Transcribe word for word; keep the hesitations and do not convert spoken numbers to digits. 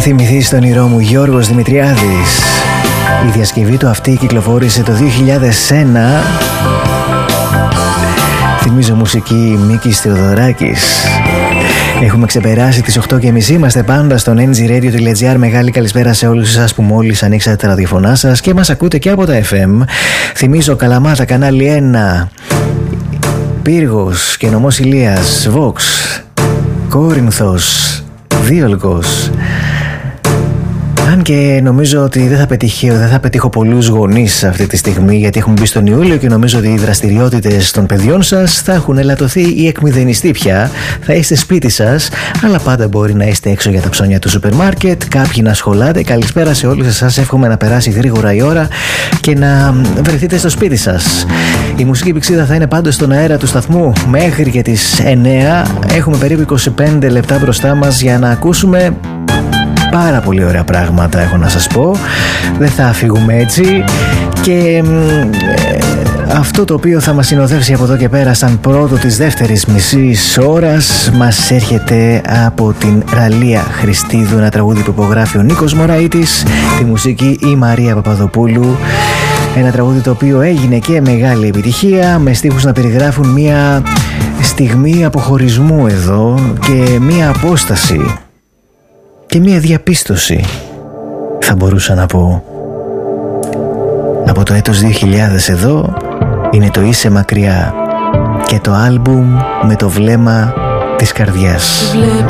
θυμηθείς τον όνειρό μου, Γιώργος Δημητριάδης. Η διασκευή του αυτή κυκλοφόρησε το δύο χιλιάδες ένα. Θυμίζω μουσική Μίκης Θεοδωράκης. Έχουμε ξεπεράσει τις οκτώ και μισή. Είμαστε πάντα στον εν τζι radio τελεία τζι άρ. Μεγάλη καλησπέρα σε όλους εσάς που μόλις ανοίξατε τα ραδιοφωνά σας και μας ακούτε και από τα εφ εμ. Θυμίζω Καλαμάτα, κανάλι ένα, Πύργος και Νομός Ηλίας, Vox, Κόρινθος, Δίολγος. Αν και νομίζω ότι δεν θα, πετύχει, δεν θα πετύχω πολλούς γονείς αυτή τη στιγμή, γιατί έχουμε μπει στον Ιούλιο και νομίζω ότι οι δραστηριότητες των παιδιών σας θα έχουν ελαττωθεί ή εκμηδενιστεί πια. Θα είστε σπίτι σας, αλλά πάντα μπορεί να είστε έξω για τα ψώνια του σούπερ μάρκετ, κάποιοι να σχολάτε. Καλησπέρα σε όλους εσάς, εύχομαι να περάσει γρήγορα η ώρα και να βρεθείτε στο σπίτι σας. Η μουσική πηξίδα θα είναι πάντως στον αέρα του σταθμού μέχρι και τις εννέα. Έχουμε περίπου είκοσι πέντε λεπτά μπροστά μας για να ακούσουμε πάρα πολύ ωραία πράγματα, έχω να σας πω. Δεν θα φύγουμε έτσι. Και ε, αυτό το οποίο θα μας συνοδεύσει από εδώ και πέρα σαν πρώτο της δεύτερης μισής ώρας μας έρχεται από την Ραλία Χριστίδου, ένα τραγούδι που υπογράφει ο Νίκος Μωραΐτης, τη μουσική η Μαρία Παπαδοπούλου. Ένα τραγούδι το οποίο έγινε και μεγάλη επιτυχία, με στίχους να περιγράφουν μια στιγμή αποχωρισμού εδώ και μια απόσταση και μία διαπίστωση, θα μπορούσα να πω. Από το έτος δύο χιλιάδες εδώ είναι το «Είσαι μακριά» και το άλμπουμ με το βλέμμα της καρδιάς.